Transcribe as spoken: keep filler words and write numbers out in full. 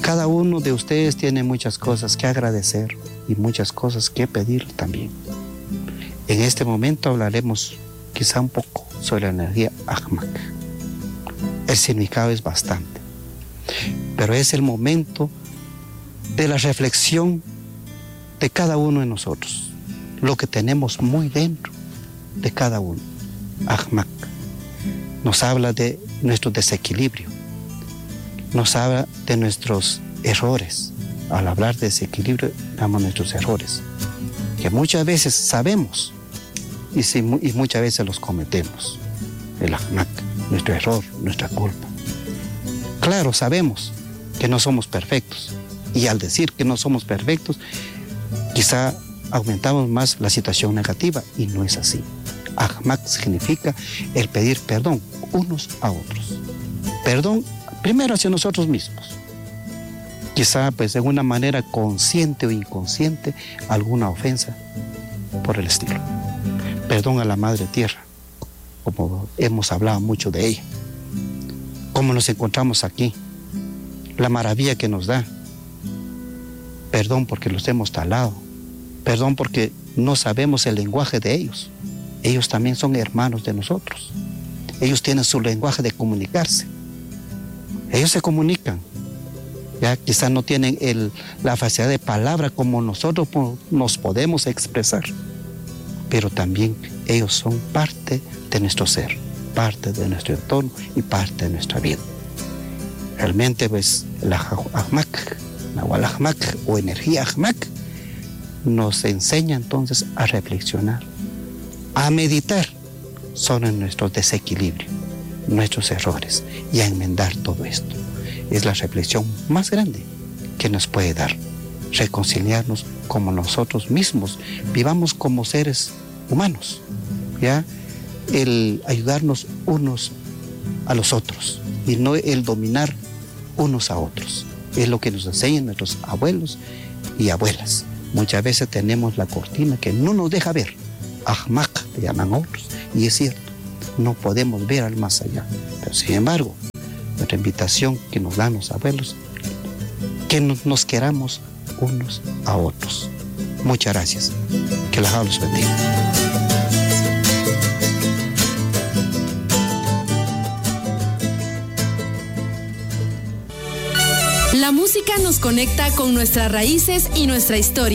Cada uno de ustedes tiene muchas cosas que agradecer y muchas cosas que pedir también. En este momento hablaremos quizá un poco sobre la energía Ajmak. El significado es bastante, pero es el momento de la reflexión de cada uno de nosotros, lo que tenemos muy dentro de cada uno. Ajmak nos habla de nuestro desequilibrio, nos habla de nuestros errores. Al hablar de desequilibrio, hablamos de nuestros errores, que muchas veces sabemos y, si, y muchas veces los cometemos. El Ajmak, nuestro error, nuestra culpa. Claro, sabemos que no somos perfectos, y al decir que no somos perfectos, quizá aumentamos más la situación negativa, y no es así. Ajmak significa el pedir perdón unos a otros. Perdón primero hacia nosotros mismos. Quizá pues de una manera consciente o inconsciente alguna ofensa por el estilo. Perdón a la Madre Tierra, como hemos hablado mucho de ella. Como nos encontramos aquí, la maravilla que nos da. Perdón porque los hemos talado. Perdón porque no sabemos el lenguaje de ellos. Ellos también son hermanos de nosotros. Ellos tienen su lenguaje de comunicarse. Ellos se comunican. Ya quizás no tienen el, la facilidad de palabra como nosotros nos podemos expresar. Pero también ellos son parte de nuestro ser, parte de nuestro entorno y parte de nuestra vida. Realmente, pues, la Ajmak, Nahual Ajmak o energía Ajmak, nos enseña entonces a reflexionar, a meditar sobre nuestro desequilibrio, nuestros errores y a enmendar todo esto. Es la reflexión más grande que nos puede dar, reconciliarnos como nosotros mismos, vivamos como seres humanos, ¿ya? El ayudarnos unos a los otros y no el dominar unos a otros. Es lo que nos enseñan nuestros abuelos y abuelas. Muchas veces tenemos la cortina que no nos deja ver. Ajmak, le llaman otros. Y es cierto, no podemos ver al más allá. Pero sin embargo, nuestra invitación que nos dan los abuelos, que nos, nos queramos unos a otros. Muchas gracias. Que la los bendiga. La música nos conecta con nuestras raíces y nuestra historia.